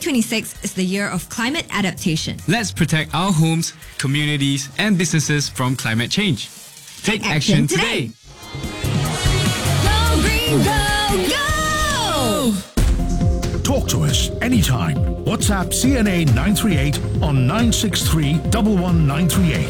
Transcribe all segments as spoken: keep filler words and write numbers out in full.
twenty-six is the year of climate adaptation. Let's protect our homes, communities, and businesses from climate change. Take, Take action, action today. today. Go green, go, go! Talk to us anytime. WhatsApp C N A nine three eight on nine six three, one one nine three eight.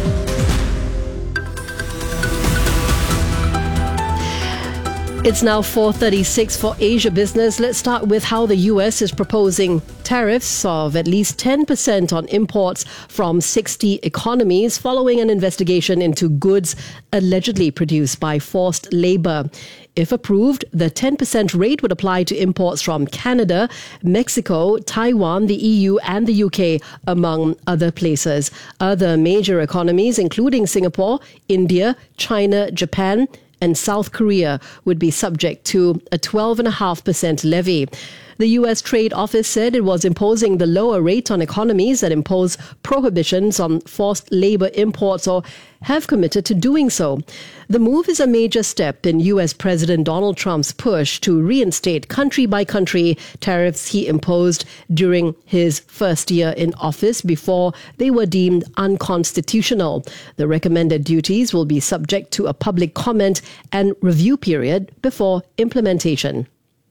It's now four thirty-six for Asia Business. Let's start with how the U S is proposing tariffs of at least ten percent on imports from sixty economies following an investigation into goods allegedly produced by forced labor. If approved, the ten percent rate would apply to imports from Canada, Mexico, Taiwan, the E U and the U K, among other places. Other major economies, including Singapore, India, China, Japan, and South Korea, would be subject to a twelve point five percent levy. The U S Trade Office said it was imposing the lower rate on economies that impose prohibitions on forced labor imports or have committed to doing so. The move is a major step in U S President Donald Trump's push to reinstate country-by-country tariffs he imposed during his first year in office before they were deemed unconstitutional. The recommended duties will be subject to a public comment and review period before implementation.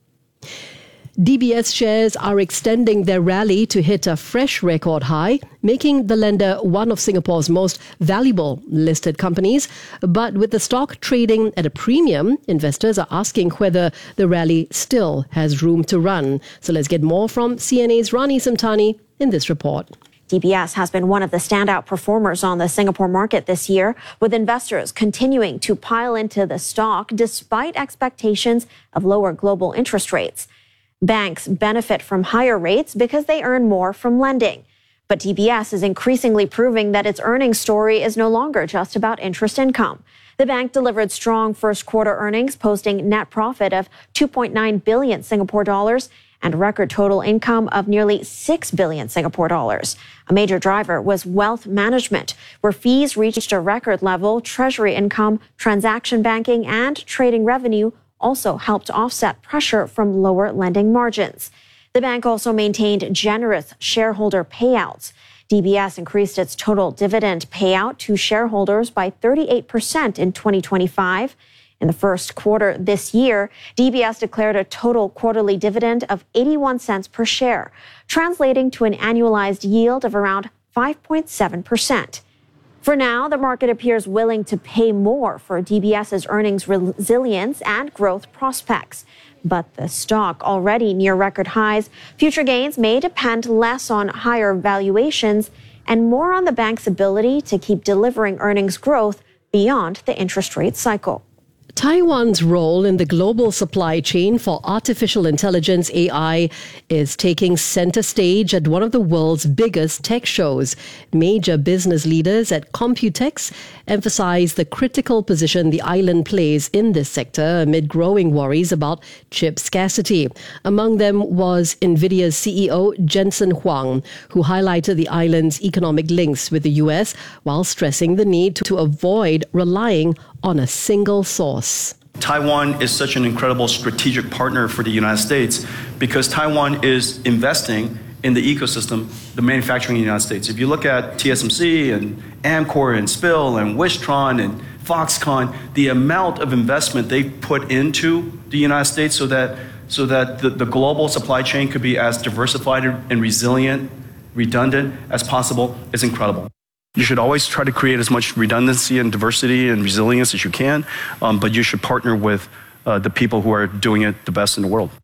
D B S shares are extending their rally to hit a fresh record high, making the lender one of Singapore's most valuable listed companies. But with the stock trading at a premium, investors are asking whether the rally still has room to run. So let's get more from C N A's Rani Samtani in this report. D B S has been one of the standout performers on the Singapore market this year, with investors continuing to pile into the stock despite expectations of lower global interest rates. Banks benefit from higher rates because they earn more from lending. But D B S is increasingly proving that its earnings story is no longer just about interest income. The bank delivered strong first quarter earnings, posting net profit of two point nine billion Singapore dollars and record total income of nearly six billion Singapore dollars. A major driver was wealth management, where fees reached a record level. Treasury income, transaction banking, and trading revenue also helped offset pressure from lower lending margins. The bank also maintained generous shareholder payouts. D B S increased its total dividend payout to shareholders by thirty-eight percent in twenty twenty-five. In the first quarter this year, D B S declared a total quarterly dividend of eighty-one cents per share, translating to an annualized yield of around five point seven percent. For now, the market appears willing to pay more for DBS's earnings resilience and growth prospects. But the stock already near record highs, future gains may depend less on higher valuations and more on the bank's ability to keep delivering earnings growth beyond the interest rate cycle. Taiwan's role in the global supply chain for artificial intelligence A I is taking center stage at one of the world's biggest tech shows. Major business leaders at Computex emphasize the critical position the island plays in this sector amid growing worries about chip scarcity. Among them was NVIDIA's C E O Jensen Huang, who highlighted the island's economic links with the U S while stressing the need to, to avoid relying on a single source. Taiwan is such an incredible strategic partner for the United States because Taiwan is investing in the ecosystem, the manufacturing in the United States. If you look at T S M C and Amcor and Spill and Wistron and Foxconn, the amount of investment they put into the United States so that so that the, the global supply chain could be as diversified and resilient, redundant as possible is incredible. You should always try to create as much redundancy and diversity and resilience as you can, um, but you should partner with uh, the people who are doing it the best in the world.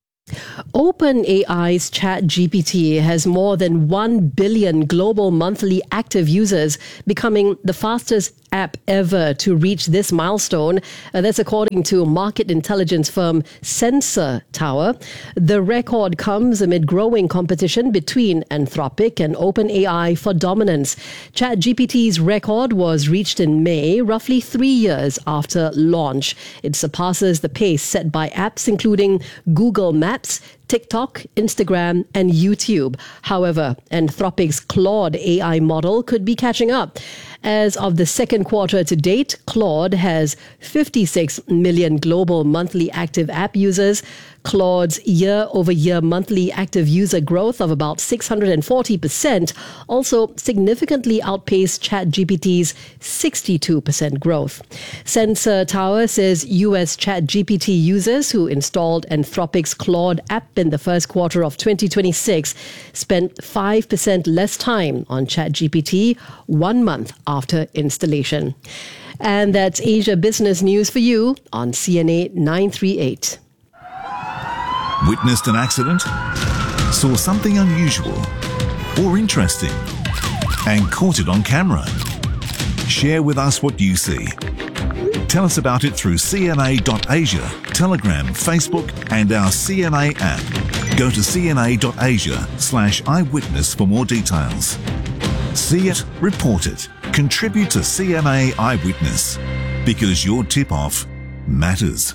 OpenAI's ChatGPT has more than one billion global monthly active users, becoming the fastest app ever to reach this milestone. Uh, that's according to market intelligence firm Sensor Tower. The record comes amid growing competition between Anthropic and OpenAI for dominance. ChatGPT's record was reached in May, roughly three years after launch. It surpasses the pace set by apps including Google Maps, TikTok, Instagram, and YouTube. However, Anthropic's Claude A I model could be catching up. As of the second quarter to date, Claude has fifty-six million global monthly active app users. Claude's year-over-year monthly active user growth of about six hundred forty percent also significantly outpaced ChatGPT's sixty-two percent growth. Sensor Tower says U S ChatGPT users who installed Anthropic's Claude app in the first quarter of twenty twenty-six spent five percent less time on ChatGPT one month after installation. And that's Asia Business News for you on C N A nine thirty-eight. Witnessed an accident? Saw something unusual or interesting? And caught it on camera? Share with us what you see. Tell us about it through C N A dot asia, Telegram, Facebook and our C N A app. Go to C N A dot asia slash eyewitness for more details. See it, report it, contribute to C N A Eyewitness, because your tip-off matters.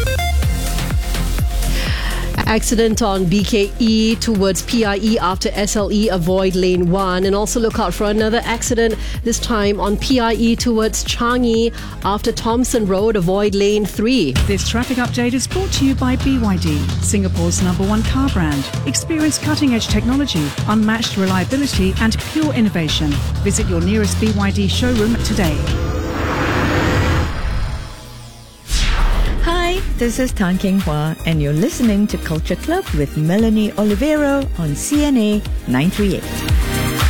Accident on B K E towards P I E after S L E, avoid lane one. And also look out for another accident, this time on P I E towards Changi after Thompson Road, avoid lane three. This traffic update is brought to you by B Y D, Singapore's number one car brand. Experience cutting-edge technology, unmatched reliability and pure innovation. Visit your nearest B Y D showroom today. Hi, this is Tan Keng Hua, and you're listening to Culture Club with Melanie Olivero on C N A nine thirty-eight.